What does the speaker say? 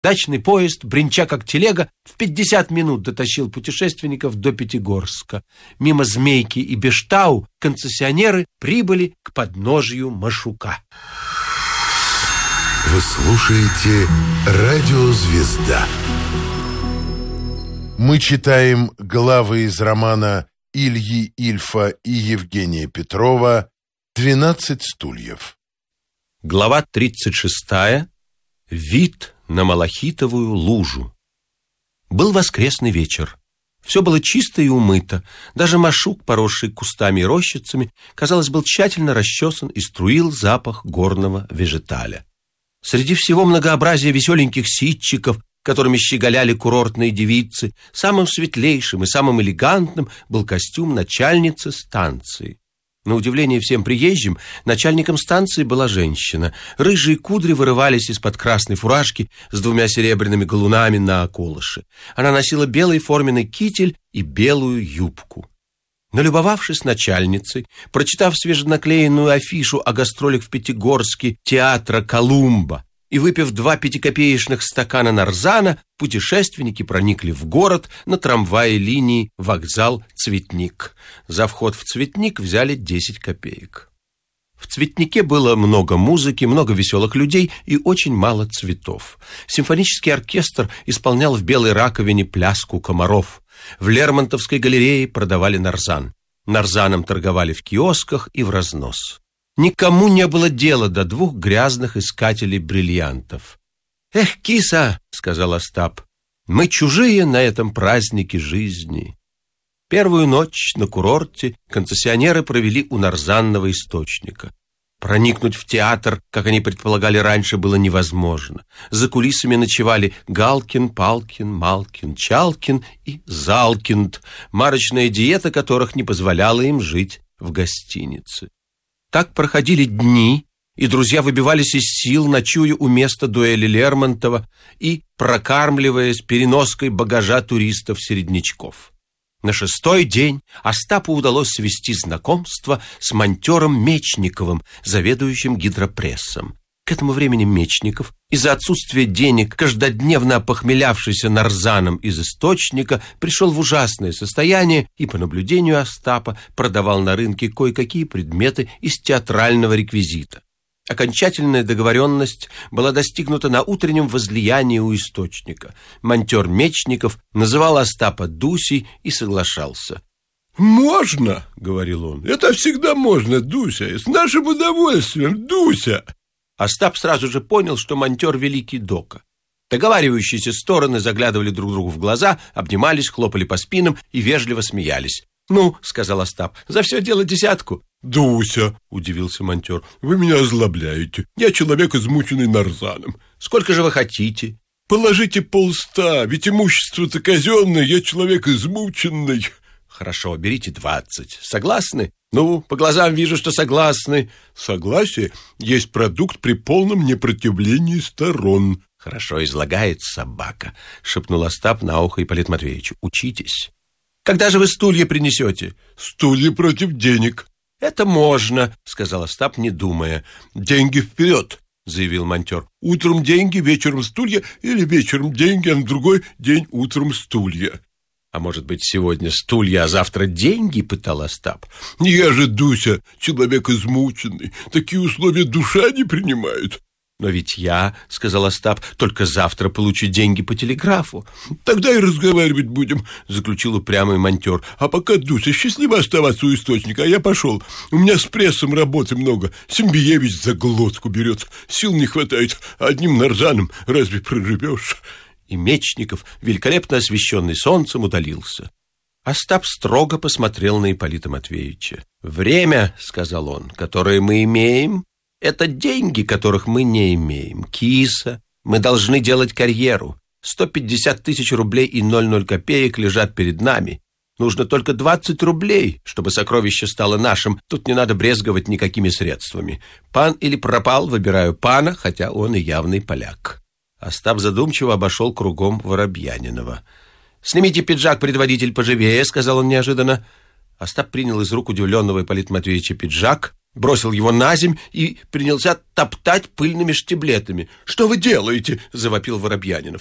Дачный поезд, бренча как телега, в 50 минут дотащил путешественников до Пятигорска. Мимо Змейки и Бештау концессионеры прибыли к подножию Машука. Вы слушаете «Радио Звезда». Мы читаем главы из романа Ильи Ильфа и Евгения Петрова «12 стульев». Глава 36. Вид на Малахитовую лужу. Был воскресный вечер. Все было чисто и умыто. Даже Машук, поросший кустами и рощицами, казалось, был тщательно расчесан и струил запах горного вежеталя. Среди всего многообразия веселеньких ситчиков, которыми щеголяли курортные девицы, самым светлейшим и самым элегантным был костюм начальницы станции. На удивление всем приезжим, начальником станции была женщина. Рыжие кудри вырывались из-под красной фуражки с 2 серебряными галунами на околыше. Она носила белый форменный китель и белую юбку. Налюбовавшись начальницей, прочитав свеженаклеенную афишу о гастролях в Пятигорске театра «Колумба» и выпив 2 пятикопеечных стакана нарзана, путешественники проникли в город на трамвае линии вокзал-Цветник. За вход в Цветник взяли 10 копеек. В Цветнике было много музыки, много веселых людей и очень мало цветов. Симфонический оркестр исполнял в белой раковине пляску комаров. В Лермонтовской галерее продавали нарзан. Нарзаном торговали в киосках и в разнос. Никому не было дела до 2 грязных искателей бриллиантов. «Эх, киса!» — сказал Остап. «Мы чужие на этом празднике жизни». Первую ночь на курорте концессионеры провели у нарзанного источника. Проникнуть в театр, как они предполагали раньше, было невозможно. За кулисами ночевали Галкин, Палкин, Малкин, Чалкин и Залкинд, марочная диета которых не позволяла им жить в гостинице. Так проходили дни, и друзья выбивались из сил, ночуя у места дуэли Лермонтова и прокармливаясь переноской багажа туристов-середнячков. На 6-й день Остапу удалось свести знакомство с монтером Мечниковым, заведующим гидропрессом. К этому времени Мечников, из-за отсутствия денег, каждодневно опохмелявшийся нарзаном из источника, пришел в ужасное состояние и, по наблюдению Остапа, продавал на рынке кое-какие предметы из театрального реквизита. Окончательная договоренность была достигнута на утреннем возлиянии у источника. Монтер Мечников называл Остапа Дусей и соглашался. «Можно, — говорил он, — это всегда можно, Дуся, с нашим удовольствием, Дуся!» Остап сразу же понял, что монтер великий дока. Договаривающиеся стороны заглядывали друг другу в глаза, обнимались, хлопали по спинам и вежливо смеялись. «Ну, — сказал Остап, — за все дело 10». «Дуся, — удивился монтер, — вы меня озлобляете. Я человек, измученный нарзаном». «Сколько же вы хотите?» «Положите 100, ведь имущество-то казенное, я человек измученный». «Хорошо, берите 20. Согласны?» «Ну, по глазам вижу, что согласны». «Согласие есть продукт при полном непротивлении сторон». «Хорошо излагает собака», — шепнул Остап на ухо Ипполиту Матвеевичу. «Учитесь». «Когда же вы стулья принесете?» «Стулья против денег». «Это можно», — сказал Остап, не думая. «Деньги вперед», — заявил монтер. «Утром деньги, вечером стулья, или вечером деньги, а на другой день утром стулья». «А может быть, сегодня стулья, а завтра деньги?» — пытал Остап. «Я же, Дуся, человек измученный. Такие условия душа не принимает». «Но ведь я, — сказал Остап, — только завтра получу деньги по телеграфу». «Тогда и разговаривать будем», — заключил упрямый монтер. «А пока, Дуся, счастливо оставаться у источника, а я пошел. У меня с прессом работы много. Симбиевич за глотку берет. Сил не хватает. Одним нарзаном разве проживешь?» И Мечников, великолепно освещенный солнцем, удалился. Остап строго посмотрел на Ипполита Матвеевича. «Время, — сказал он, — которое мы имеем, это деньги, которых мы не имеем. Киса, мы должны делать карьеру. 150 тысяч рублей и 00 копеек лежат перед нами. Нужно только 20 рублей, чтобы сокровище стало нашим. Тут не надо брезговать никакими средствами. Пан или пропал, выбираю пана, хотя он и явный поляк». Остап задумчиво обошел кругом Воробьянинова. «Снимите пиджак, предводитель, поживее», — сказал он неожиданно. Остап принял из рук удивленного Ипполита Матвеевича пиджак, бросил его на земь и принялся топтать пыльными штиблетами. «Что вы делаете?» — завопил Воробьянинов.